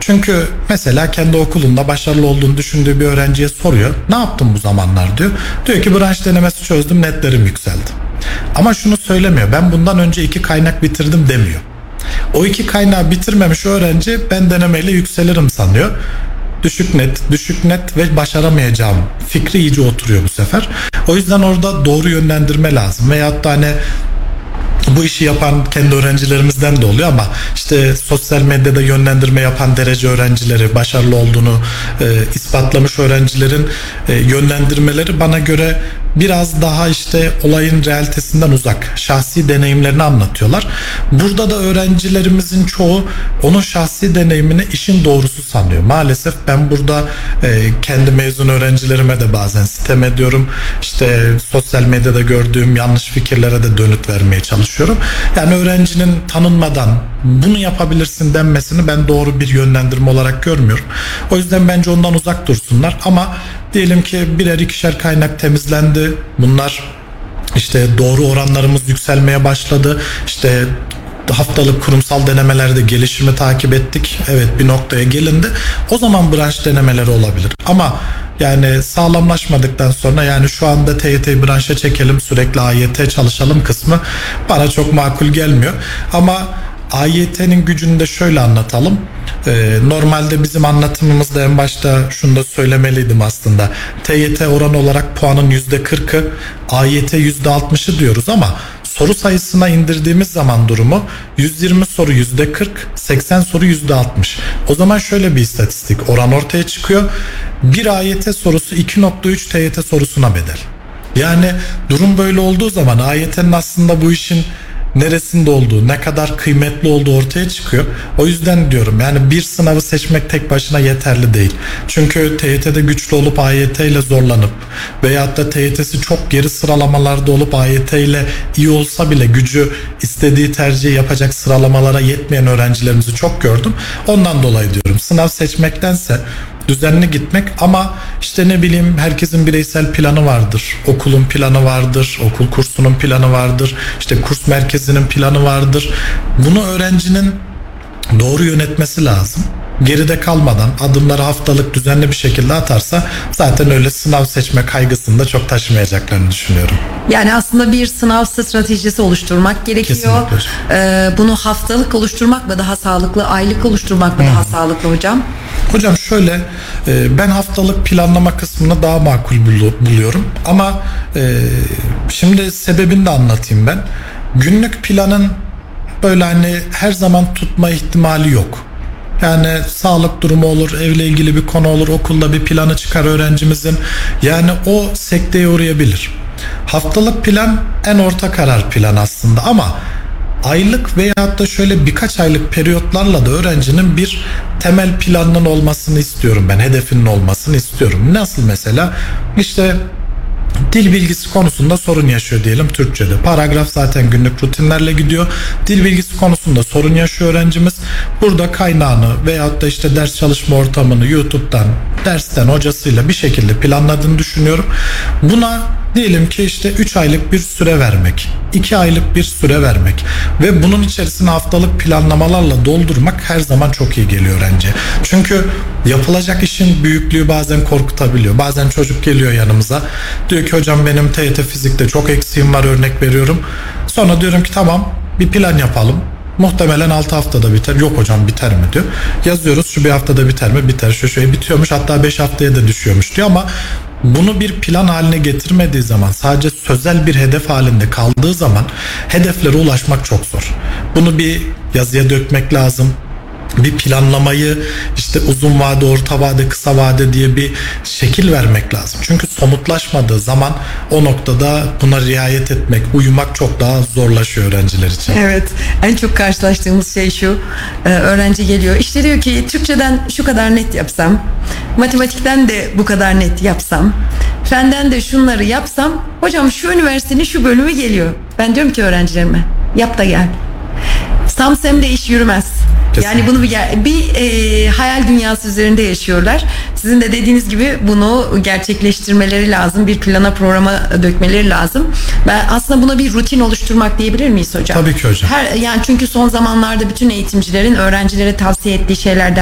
Çünkü mesela kendi okulunda başarılı olduğunu düşündüğü bir öğrenciye soruyor. Ne yaptın bu zamanlar diyor. Diyor ki branş denemesi çözdüm, netlerim yükseldi. Ama şunu söylemiyor. Ben bundan önce 2 kaynak bitirdim demiyor. O 2 kaynağı bitirmemiş öğrenci ben denemeyle yükselirim sanıyor. Düşük net ve başaramayacağım fikri iyice oturuyor bu sefer. O yüzden orada doğru yönlendirme lazım. Veyahut da hani bu işi yapan kendi öğrencilerimizden de oluyor ama işte sosyal medyada yönlendirme yapan derece öğrencileri, başarılı olduğunu ispatlamış öğrencilerin yönlendirmeleri bana göre biraz daha işte olayın realitesinden uzak, şahsi deneyimlerini anlatıyorlar. Burada da öğrencilerimizin çoğu onun şahsi deneyimini işin doğrusu sanıyor. Maalesef ben burada kendi mezun öğrencilerime de bazen sitem ediyorum. İşte sosyal medyada gördüğüm yanlış fikirlere de dönüt vermeye çalışıyorum. Yani öğrencinin tanınmadan bunu yapabilirsin denmesini ben doğru bir yönlendirme olarak görmüyorum. O yüzden bence ondan uzak dursunlar ama diyelim ki birer ikişer kaynak temizlendi. Bunlar işte doğru oranlarımız yükselmeye başladı. İşte haftalık kurumsal denemelerde gelişimi takip ettik. Evet, bir noktaya gelindi. O zaman branş denemeleri olabilir. Ama yani sağlamlaşmadıktan sonra yani şu anda TYT'yi branşa çekelim, sürekli AYT çalışalım kısmı bana çok makul gelmiyor. Ama AYT'nin gücünü de şöyle anlatalım. Normalde bizim anlatımımızda en başta şunu da söylemeliydim aslında. TYT oran olarak puanın %40'ı, AYT %60'ı diyoruz ama soru sayısına indirdiğimiz zaman durumu 120 soru %40, 80 soru %60. O zaman şöyle bir istatistik oran ortaya çıkıyor. Bir AYT sorusu 2.3 TYT sorusuna bedel. Yani durum böyle olduğu zaman AYT'nin aslında bu işin neresinde olduğu, ne kadar kıymetli olduğu ortaya çıkıyor. O yüzden diyorum yani bir sınavı seçmek tek başına yeterli değil. Çünkü TYT'de güçlü olup AYT ile zorlanıp veyahut da TYT'si çok geri sıralamalarda olup AYT ile iyi olsa bile gücü istediği tercihi yapacak sıralamalara yetmeyen öğrencilerimizi çok gördüm. Ondan dolayı diyorum sınav seçmektense düzenli gitmek ama işte ne bileyim herkesin bireysel planı vardır. Okulun planı vardır, okul kursunun planı vardır, işte kurs merkezinin planı vardır. Bunu öğrencinin doğru yönetmesi lazım. Geride kalmadan adımları haftalık düzenli bir şekilde atarsa zaten öyle sınav seçme kaygısını da çok taşımayacaklarını düşünüyorum. Yani aslında bir sınav stratejisi oluşturmak gerekiyor. Bunu haftalık oluşturmak mı daha sağlıklı, aylık oluşturmak mı daha sağlıklı hocam? Hocam şöyle ben haftalık planlama kısmını daha makul buluyorum ama şimdi sebebini de anlatayım ben. Günlük planın böyle hani her zaman tutma ihtimali yok. Yani sağlık durumu olur, evle ilgili bir konu olur, okulda bir planı çıkar öğrencimizin. Yani o sekteye uğrayabilir. Haftalık plan en orta karar plan aslında ama aylık veyahut da şöyle birkaç aylık periyotlarla da öğrencinin bir temel planının olmasını istiyorum ben. Hedefinin olmasını istiyorum. Nasıl mesela? İşte dil bilgisi konusunda sorun yaşıyor diyelim Türkçe'de. Paragraf zaten günlük rutinlerle gidiyor. Dil bilgisi konusunda sorun yaşıyor öğrencimiz. Burada kaynağını veyahut da işte ders çalışma ortamını YouTube'dan, dersten hocasıyla bir şekilde planladığını düşünüyorum. Buna diyelim ki işte 3 aylık bir süre vermek, 2 aylık bir süre vermek ve bunun içerisine haftalık planlamalarla doldurmak her zaman çok iyi geliyor öğrenci. Çünkü yapılacak işin büyüklüğü bazen korkutabiliyor. Bazen çocuk geliyor yanımıza, diyor ki hocam benim TYT fizikte çok eksiğim var, örnek veriyorum. Sonra diyorum ki tamam, bir plan yapalım. Muhtemelen 6 haftada biter. Yok hocam biter mi diyor. Yazıyoruz, şu bir haftada biter mi? Biter. Şu bitiyormuş, hatta 5 haftaya da düşüyormuş diyor ama bunu bir plan haline getirmediği zaman, sadece sözel bir hedef halinde kaldığı zaman hedeflere ulaşmak çok zor. Bunu bir yazıya dökmek lazım. Bir planlamayı işte uzun vade, orta vade, kısa vade diye bir şekil vermek lazım. Çünkü somutlaşmadığı zaman o noktada buna riayet etmek, uyumak çok daha zorlaşıyor öğrenciler için. Evet, en çok karşılaştığımız şey şu: öğrenci geliyor, işte diyor ki Türkçeden şu kadar net yapsam, matematikten de bu kadar net yapsam, fenden de şunları yapsam, hocam şu üniversitenin şu bölümü geliyor. Ben diyorum ki öğrencilerime, yap da gel. Samsem'de iş yürümez. Kesinlikle. Yani bunu bir hayal dünyası üzerinde yaşıyorlar. Sizin de dediğiniz gibi bunu gerçekleştirmeleri lazım. Bir plana, programa dökmeleri lazım. Ben aslında buna bir rutin oluşturmak diyebilir miyiz hocam? Tabii ki hocam. Yani çünkü son zamanlarda bütün eğitimcilerin öğrencilere tavsiye ettiği şeylerden